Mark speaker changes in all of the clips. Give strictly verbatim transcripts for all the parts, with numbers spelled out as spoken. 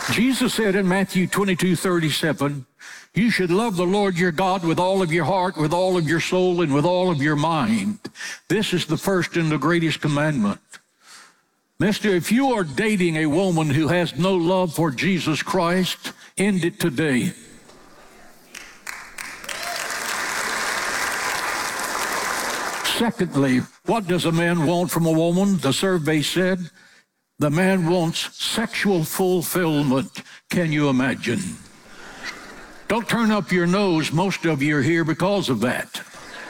Speaker 1: Jesus said in Matthew twenty-two thirty-seven, you should love the Lord your God with all of your heart, with all of your soul, and with all of your mind. This is the first and the greatest commandment. Mister, if you are dating a woman who has no love for Jesus Christ, end it today. Secondly, what does a man want from a woman? The survey said the man wants sexual fulfillment. Can you imagine? Don't turn up your nose. Most of you are here because of that.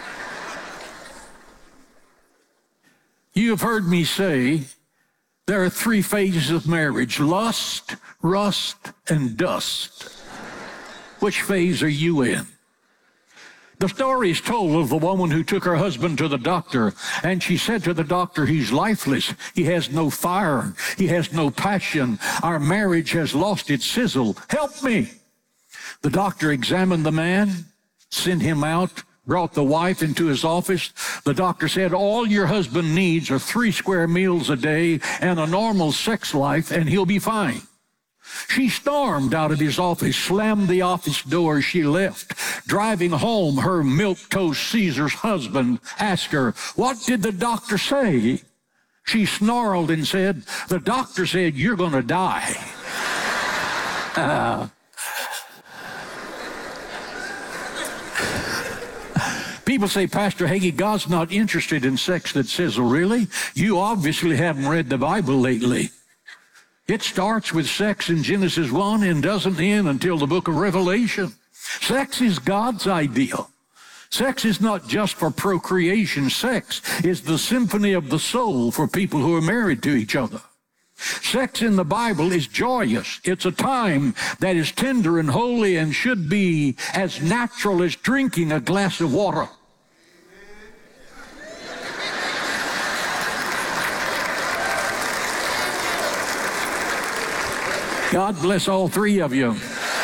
Speaker 1: You have heard me say there are three phases of marriage: lust, rust, and dust. Which phase are you in? The story is told of the woman who took her husband to the doctor, and she said to the doctor, he's lifeless. He has no fire. He has no passion. Our marriage has lost its sizzle. Help me. The doctor examined the man, sent him out, brought the wife into his office. The doctor said, all your husband needs are three square meals a day and a normal sex life, and he'll be fine. She stormed out of his office, slammed the office door as she left. Driving home, her milquetoast Caesar's husband asked her, what did the doctor say? She snarled and said, the doctor said you're going to die. Uh, People say, Pastor Hagee, God's not interested in sex that sizzle. Really? You obviously haven't read the Bible lately. It starts with sex in Genesis one and doesn't end until the book of Revelation. Sex is God's ideal. Sex is not just for procreation. Sex is the symphony of the soul for people who are married to each other. Sex in the Bible is joyous. It's a time that is tender and holy and should be as natural as drinking a glass of water. God bless all three of you.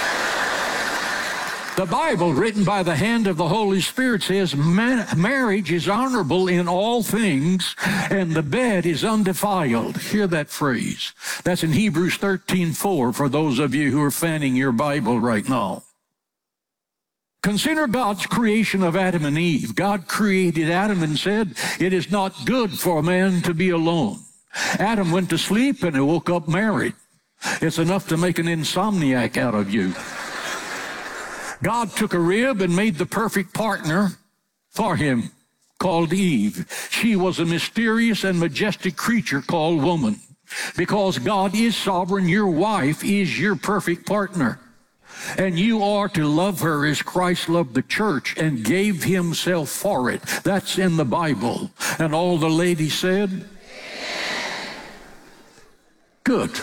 Speaker 1: The Bible, written by the hand of the Holy Spirit, says marriage is honorable in all things, and the bed is undefiled. Hear that phrase. That's in Hebrews thirteen four for those of you who are fanning your Bible right now. Consider God's creation of Adam and Eve. God created Adam and said, it is not good for a man to be alone. Adam went to sleep and he woke up married. It's enough to make an insomniac out of you. God took a rib and made the perfect partner for him, called Eve. She was a mysterious and majestic creature called woman. Because God is sovereign, your wife is your perfect partner. And you are to love her as Christ loved the church and gave himself for it. That's in the Bible. And all the ladies said, good.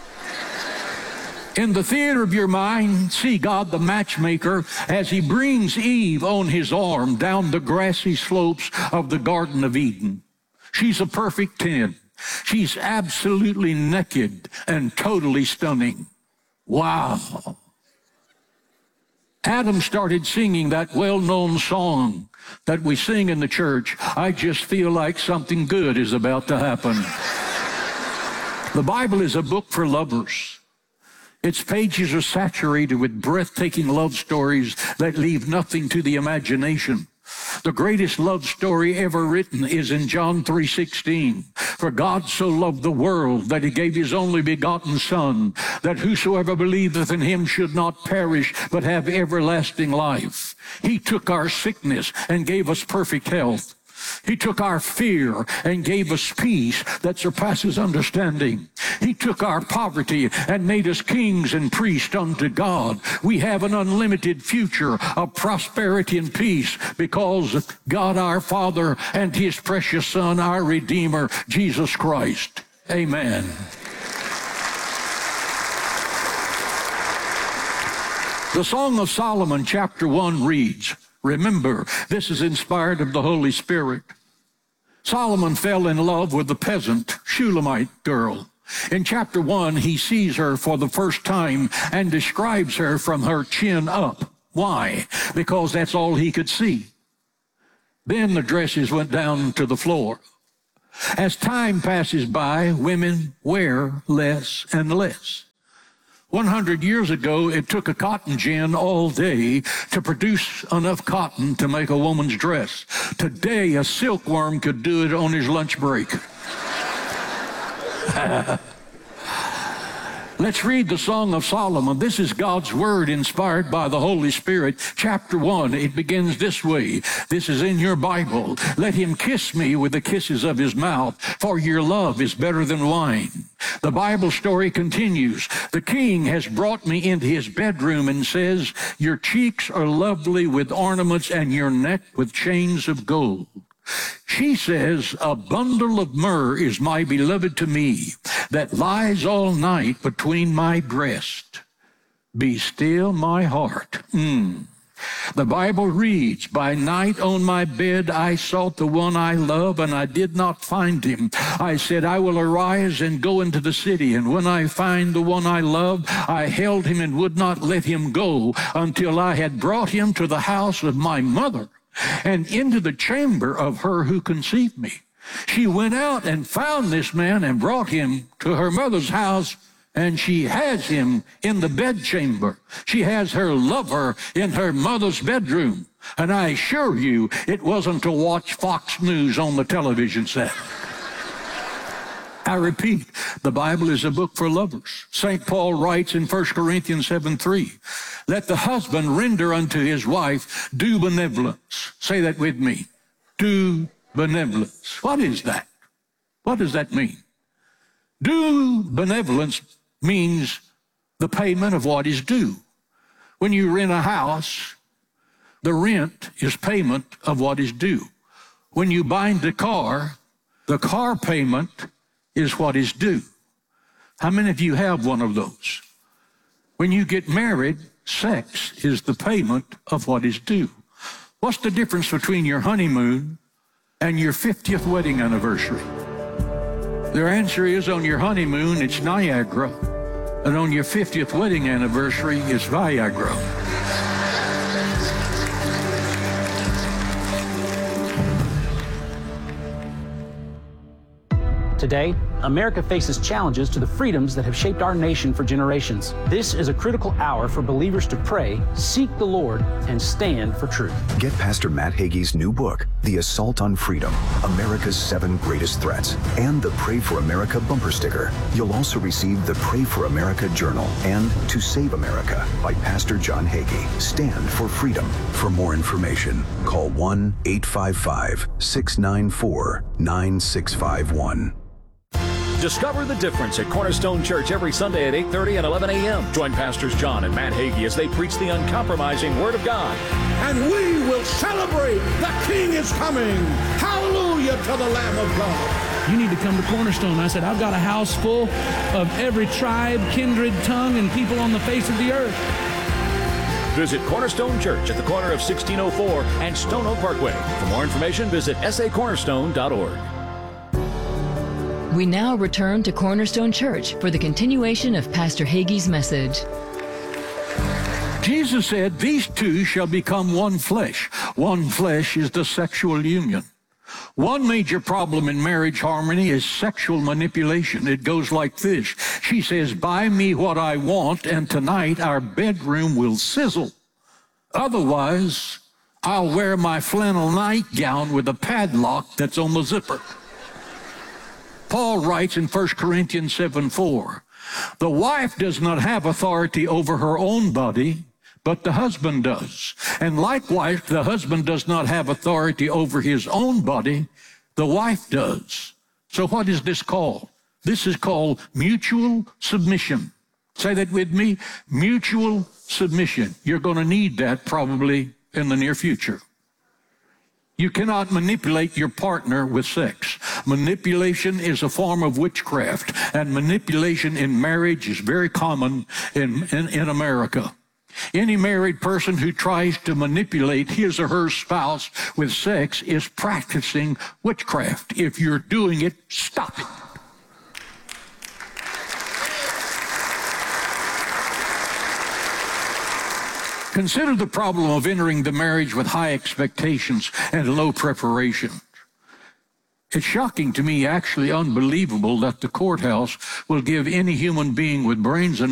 Speaker 1: In the theater of your mind, see God the matchmaker as he brings Eve on his arm down the grassy slopes of the Garden of Eden. She's a perfect ten. She's absolutely naked and totally stunning. Wow. Adam started singing that well-known song that we sing in the church, I just feel like something good is about to happen. The Bible is a book for lovers. Its pages are saturated with breathtaking love stories that leave nothing to the imagination. The greatest love story ever written is in John three sixteen. For God so loved the world that he gave his only begotten Son, that whosoever believeth in him should not perish, but have everlasting life. He took our sickness and gave us perfect health. He took our fear and gave us peace that surpasses understanding. He took our poverty and made us kings and priests unto God. We have an unlimited future of prosperity and peace because God our Father and his precious Son, our Redeemer, Jesus Christ. Amen. The Song of Solomon, chapter one, reads, remember, this is inspired of the Holy Spirit. Solomon fell in love with the peasant Shulamite girl. In chapter one, he sees her for the first time and describes her from her chin up. Why? Because that's all he could see. Then the dresses went down to the floor. As time passes by, women wear less and less. one hundred years ago, it took a cotton gin all day to produce enough cotton to make a woman's dress. Today, a silkworm could do it on his lunch break. Let's read the Song of Solomon. This is God's Word inspired by the Holy Spirit. Chapter one, it begins this way. This is in your Bible. Let him kiss me with the kisses of his mouth, for your love is better than wine. The Bible story continues. The king has brought me into his bedroom and says, your cheeks are lovely with ornaments and your neck with chains of gold. She says, a bundle of myrrh is my beloved to me, that lies all night between my breast. Be still my heart. Mm. The Bible reads, by night on my bed I sought the one I love, and I did not find him. I said, I will arise and go into the city, and when I find the one I love, I held him and would not let him go until I had brought him to the house of my mother and into the chamber of her who conceived me. She went out and found this man and brought him to her mother's house, and she has him in the bedchamber. She has her lover in her mother's bedroom. And I assure you, it wasn't to watch Fox News on the television set. I repeat, the Bible is a book for lovers. Saint Paul writes in First Corinthians seven three, let the husband render unto his wife due benevolence. Say that with me. Due benevolence. What is that? What does that mean? Due benevolence means the payment of what is due. When you rent a house, the rent is payment of what is due. When you bind a car, the car payment is what is due. How many of you have one of those? When you get married, sex is the payment of what is due. What's the difference between your honeymoon and your fiftieth wedding anniversary? Their answer is, on your honeymoon, it's Niagara, and on your fiftieth wedding anniversary, it's Viagra.
Speaker 2: Today, America faces challenges to the freedoms that have shaped our nation for generations. This is a critical hour for believers to pray, seek the Lord, and stand for truth.
Speaker 3: Get Pastor Matt Hagee's new book, The Assault on Freedom, America's Seven Greatest Threats, and the Pray for America bumper sticker. You'll also receive the Pray for America journal and To Save America by Pastor John Hagee. Stand for freedom. For more information, call one eight five five, six nine four, nine six five one.
Speaker 4: Discover the difference at Cornerstone Church every Sunday at eight thirty and eleven a.m. Join Pastors John and Matt Hagee as they preach the uncompromising Word of God.
Speaker 5: And we will celebrate the King is coming. Hallelujah to the Lamb of God.
Speaker 6: You need to come to Cornerstone. I said, I've got a house full of every tribe, kindred, tongue, and people on the face of the earth.
Speaker 4: Visit Cornerstone Church at the corner of sixteen oh four and Stone Oak Parkway. For more information, visit s a cornerstone dot org.
Speaker 7: We now return to Cornerstone Church for the continuation of Pastor Hagee's message.
Speaker 1: Jesus said, these two shall become one flesh. One flesh is the sexual union. One major problem in marriage harmony is sexual manipulation. It goes like this. She says, buy me what I want, and tonight our bedroom will sizzle. Otherwise, I'll wear my flannel nightgown with a padlock that's on the zipper. Paul writes in First Corinthians seven four, the wife does not have authority over her own body, but the husband does. And likewise, the husband does not have authority over his own body, the wife does. So what is this called? This is called mutual submission. Say that with me, mutual submission. You're going to need that probably in the near future. You cannot manipulate your partner with sex. Manipulation is a form of witchcraft, and manipulation in marriage is very common in, in, in America. Any married person who tries to manipulate his or her spouse with sex is practicing witchcraft. If you're doing it, stop it. Consider the problem of entering the marriage with high expectations and low preparation. It's shocking to me, actually unbelievable, that the courthouse will give any human being with brains and